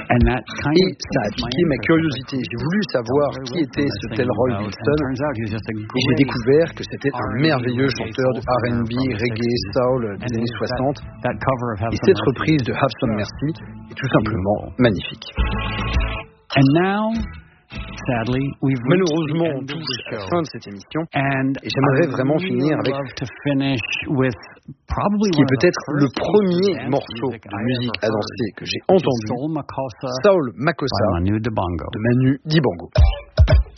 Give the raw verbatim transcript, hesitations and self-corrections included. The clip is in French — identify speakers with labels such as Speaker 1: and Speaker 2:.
Speaker 1: Et ça a piqué ma curiosité. J'ai voulu savoir qui était ce tel Roy Wilson. Et j'ai découvert que c'était un merveilleux chanteur de R and B, reggae, soul des années soixante. Et cette reprise de Have Some Mercy est tout simplement magnifique. Malheureusement, on touche à la fin de cette émission et j'aimerais vraiment finir avec ce qui est peut-être le premier morceau de musique à danser que j'ai entendu, Soul Makossa de Manu Dibango.